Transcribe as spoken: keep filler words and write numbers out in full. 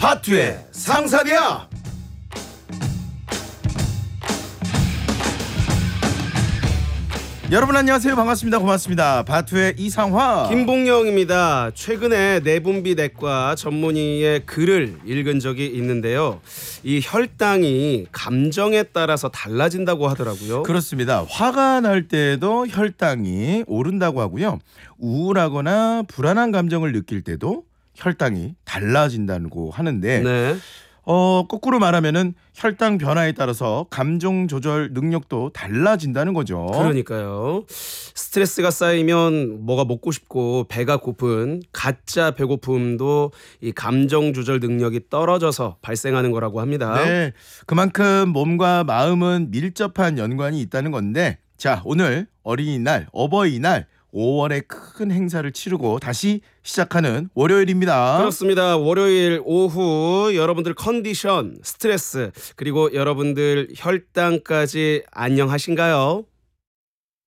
바투의 상사비야. 여러분 안녕하세요. 반갑습니다. 고맙습니다. 바투의 이상화 김봉영입니다. 최근에 내분비 내과 전문의의 글을 읽은 적이 있는데요. 이 혈당이 감정에 따라서 달라진다고 하더라고요. 그렇습니다. 화가 날 때도 혈당이 오른다고 하고요. 우울하거나 불안한 감정을 느낄 때도 혈당이 달라진다고 하는데 네. 어, 거꾸로 말하면은 혈당 변화에 따라서 감정 조절 능력도 달라진다는 거죠. 그러니까요. 스트레스가 쌓이면 뭐가 먹고 싶고 배가 고픈 가짜 배고픔도 이 감정 조절 능력이 떨어져서 발생하는 거라고 합니다. 네, 그만큼 몸과 마음은 밀접한 연관이 있다는 건데, 자, 오늘 어린이날, 어버이날 오월에 큰 행사를 치르고 다시 시작하는 월요일입니다. 그렇습니다. 월요일 오후 여러분들 컨디션, 스트레스 그리고 여러분들 혈당까지 안녕하신가요?